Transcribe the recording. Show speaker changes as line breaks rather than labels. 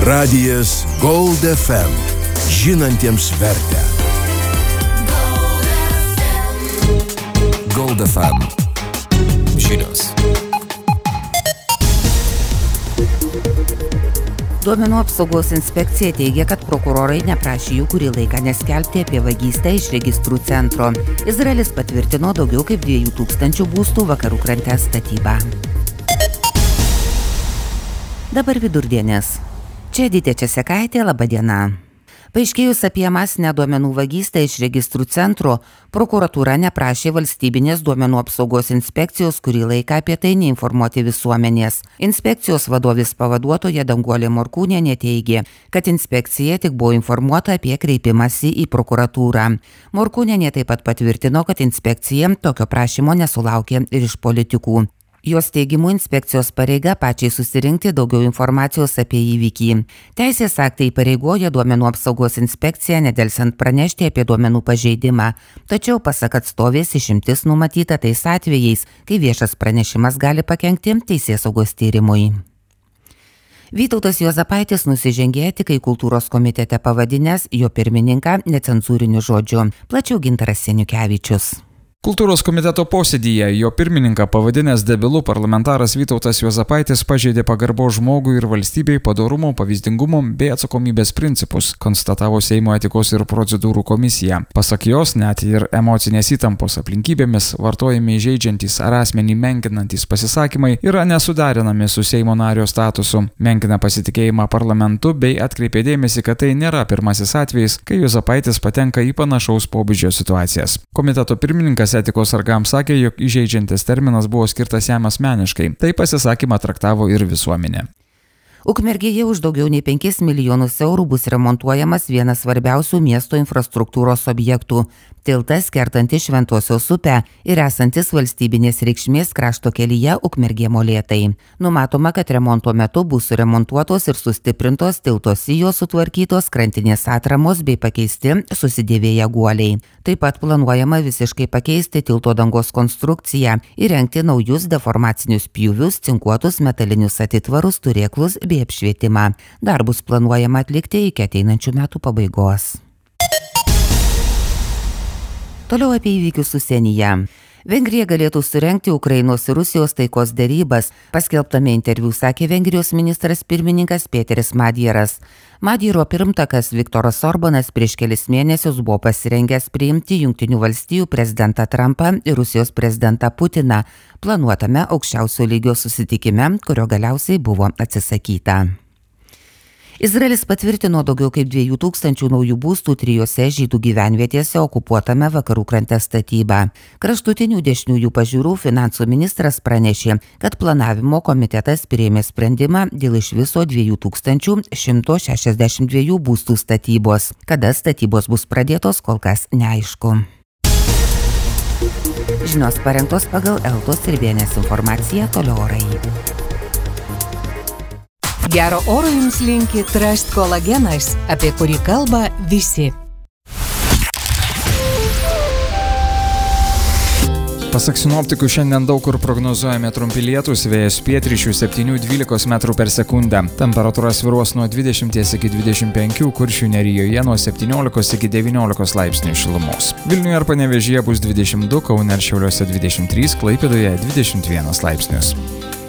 Radijas Gold FM. Žinantiems vertę. Gold FM. Žinios.
Duomenų apsaugos inspekcija teigia, kad prokurorai neprašė jų kurį laiką neskelbti apie vagystę iš registrų centro. Izraelis patvirtino daugiau kaip 2000 būstų Vakarų krante statybą. Dabar vidurdienis. Čia Editė Česekaitė, laba diena. Paaiškėjus apie masinę duomenų vagystę iš registrų centro, prokuratūra neprašė valstybinės duomenų apsaugos inspekcijos kurį laiką apie tai neinformuoti visuomenės. Inspekcijos vadovės pavaduotoja Danguolė Morkūnienė teigė, kad inspekcija tik buvo informuota apie kreipimąsi į prokuratūrą. Morkūnienė taip pat patvirtino, kad inspekcija tokio prašymo nesulaukė ir iš politikų. Jos teigimu inspekcijos pareiga pačiai susirinkti daugiau informacijos apie įvykį. Teisės aktai įpareigoja duomenų apsaugos inspekciją nedelsiant pranešti apie duomenų pažeidimą. Tačiau, pasak atstovės, išimtis numatyta tais atvejais, kai viešas pranešimas gali pakenkti teisėsaugos tyrimui. Vytautas Juozapaitis nusižengė etikai kultūros komitete pavadinęs jo pirmininką necenzūriniu žodžiu. Plačiau Gintaras Seniukevičius.
Kultūros komiteto posėdyje jo pirmininką pavadinęs debilu parlamentaras Vytautas Juozapaitis pažeidė pagarbos žmogui ir valstybei, padorumo, pavyzdingumo bei atsakomybės principus, konstatavo Seimo etikos ir procedūrų komisija. Pasak jos, net ir emocinės įtampos aplinkybėmis vartojami įžeidžiantys ar asmenį menkinantys pasisakymai yra nesuderinami su Seimo nario statusu, menkina pasitikėjimą parlamentu bei atkreipė dėmesį, kad tai nėra pirmasis atvejis, kai Juozapaitis patenka į panašaus pobūdžio situacijas. Komiteto pirmininkas etikos sargams sakė, jog įžeidžiantis terminas buvo skirtas jam asmeniškai. Tai pasisakymą traktavo ir visuomenė.
Ukmergėje už daugiau nei 5 milijonus eurų bus remontuojamas vienas svarbiausių miesto infrastruktūros objektų – tiltas kertantis Šventosios upę ir esantis valstybinės reikšmės krašto kelyje Ukmergė-Molėtai. Numatoma, kad remonto metu bus suremontuotos ir sustiprintos tilto sijos, sutvarkytos krantinės atramos bei pakeisti susidėvėję guoliai. Taip pat planuojama visiškai pakeisti tilto dangos konstrukciją, įrengti naujus deformacinius pjūvius, cinkuotus metalinius atitvarus, turėklus bei apšvietimą. Darbus planuojama atlikti iki ateinančių metų pabaigos. Toliau apie įvykius užsienyje. Vengrija galėtų surengti Ukrainos ir Rusijos taikos derybas, paskelbtame interviu sakė Vengrijos ministras pirmininkas Peteris Madieras. Madiero pirmtakas Viktoras Orbanas prieš kelis mėnesius buvo pasirengęs priimti Jungtinių valstijų prezidentą Trumpą ir Rusijos prezidentą Putiną planuotame aukščiausio lygio susitikime, kurio galiausiai buvo atsisakyta. Izraelis patvirtino daugiau kaip 2000 naujų būstų 3 žydų gyvenvietėse okupuotame Vakarų krante statybą. Kraštutinių dešiniųjų pažiūrų finansų ministras pranešė, kad planavimo komitetas priėmė sprendimą dėl iš viso 2162 būstų statybos. Kada statybos bus pradėtos, kol kas neaišku. Žinios parengtos pagal Eltos ir Bėnės informaciją, toliau orai.
Gero oro jums linki Trust kolagenas, apie kurį kalba visi.
Pasak sinoptikų, šiandien daug kur prognozuojame trumpi lietūs, vėjas pietryčių 7–12 metrų per sekundę. Temperatūra svyruos nuo 20 iki 25, Kuršių nerijoje nuo 17 iki 19 laipsnių šilumos. Vilniuje ir Panevėžyje bus 22, Kaune ir Šiauliuose 23, Klaipėdoje 21 laipsnius.